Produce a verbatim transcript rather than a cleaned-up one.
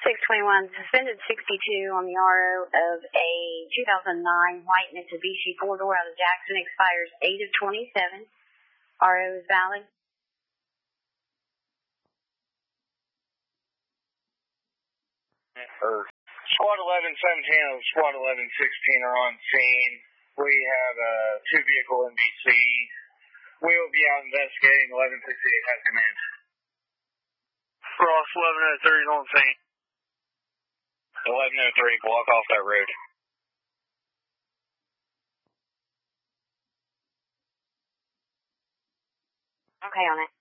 six twenty-one, suspended sixty-two on the R O of a two thousand nine white Mitsubishi four-door out of Jackson, expires eight of twenty-seven. R O is valid. Squad eleven seventeen and Squad eleven sixteen are on scene. We have a uh, two-vehicle N B C. We will be out investigating. eleven sixty-eight has command. Ross eleven oh three is on scene. eleven oh three, block off that road. Okay, on it.